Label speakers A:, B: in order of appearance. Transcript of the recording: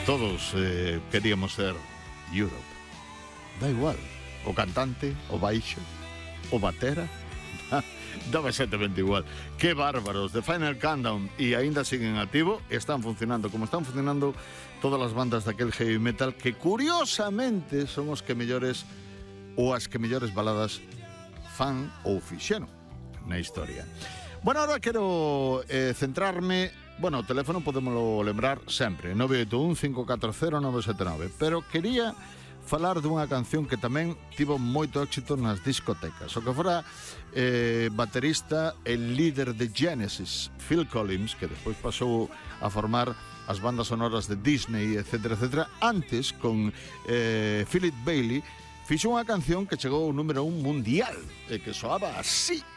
A: Todos queríamos ser Europe. Da igual, o cantante, o baixo, o batera, daba exactamente igual. Qué bárbaros, The Final Countdown, e aínda siguen activo, están funcionando como están funcionando todas as bandas daquel heavy metal que curiosamente son os que mellores ou as que mellores baladas fan ou fixeron na historia. Bueno, ahora quero centrarme. Bueno, o teléfono podémoslo lembrar sempre, 981-540-979, pero quería falar dunha canción que tamén tivo moito éxito nas discotecas. O que fora baterista e líder de Genesis, Phil Collins, que despois pasou a formar as bandas sonoras de Disney, etc., etc., antes, con Philip Bailey, fixo unha canción que chegou ao número 1 mundial, e que soaba así.